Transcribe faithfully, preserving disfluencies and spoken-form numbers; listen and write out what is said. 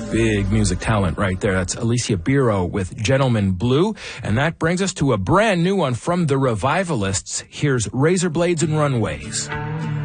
Big music talent right there. That's Alicia Biro with Gentleman Blue. And that brings us to a brand new one from the Revivalists. Here's Razor Blades and Runways.